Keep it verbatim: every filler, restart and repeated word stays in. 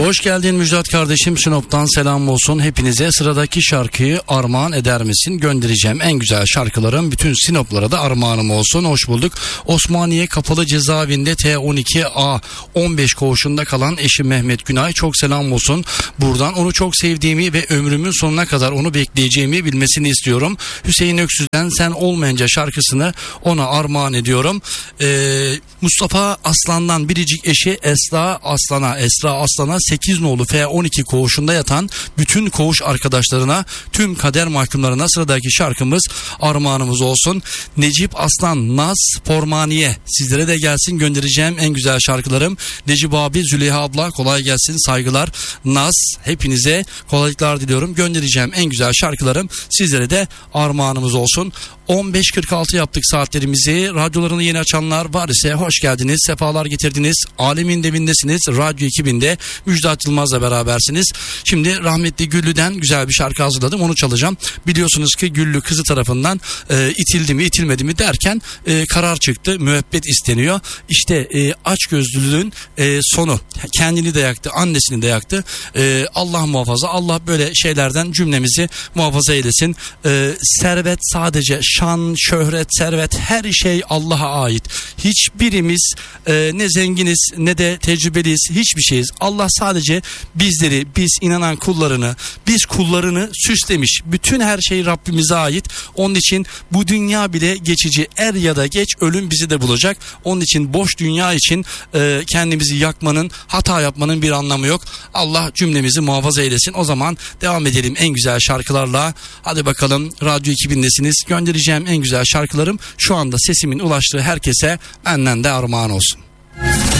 Hoş geldin Müjdat kardeşim, Sinop'tan selam olsun hepinize. Sıradaki şarkıyı armağan eder misin? Göndereceğim en güzel şarkılarım bütün Sinoplara da armağanım olsun. Hoş bulduk. Osmaniye Kapalı Cezaevinde T on iki A on beş koğuşunda kalan eşim Mehmet Günay çok selam olsun. Buradan onu çok sevdiğimi ve ömrümün sonuna kadar onu bekleyeceğimi bilmesini istiyorum. Hüseyin Öksüz'den Sen Olmayınca şarkısını ona armağan ediyorum. Ee, Mustafa Aslan'dan biricik eşi Esra Aslan'a, Esra Aslan'a sekiz nolu F on iki koğuşunda yatan bütün koğuş arkadaşlarına, tüm kader mahkumlarına sıradaki şarkımız armağanımız olsun. Necip Aslan, Naz Formaniye, sizlere de gelsin göndereceğim en güzel şarkılarım. Necip abi, Züleyha abla kolay gelsin, saygılar. Naz, hepinize kolaylıklar diliyorum. Göndereceğim en güzel şarkılarım sizlere de armağanımız olsun. on beş kırk altı yaptık saatlerimizi. Radyolarını yeni açanlar var ise hoş geldiniz, sefalar getirdiniz. Alemin debindesiniz. Radyo ekibinde Müjdat Yılmaz'la berabersiniz. Şimdi rahmetli Güllü'den güzel bir şarkı hazırladım, onu çalacağım. Biliyorsunuz ki Güllü kızı tarafından e, itildi mi itilmedi mi derken e, karar çıktı. Müebbet isteniyor. İşte e, açgözlülüğün e, sonu. Kendini de yaktı, annesini de yaktı. E, Allah muhafaza, Allah böyle şeylerden cümlemizi muhafaza eylesin. E, servet sadece şan, şöhret, servet, her şey Allah'a ait. Hiçbirimiz e, ne zenginiz ne de tecrübeliyiz, hiçbir şeyiz. Allah sadece bizleri, biz inanan kullarını, biz kullarını süslemiş. Bütün her şey Rabbimize ait. Onun için bu dünya bile geçici, er ya da geç ölüm bizi de bulacak. Onun için boş dünya için e, kendimizi yakmanın, hata yapmanın bir anlamı yok. Allah cümlemizi muhafaza eylesin. O zaman devam edelim en güzel şarkılarla. Hadi bakalım, radyo ekibindesiniz. Göndereceğim en güzel şarkılarım şu anda sesimin ulaştığı herkese benden de armağan olsun.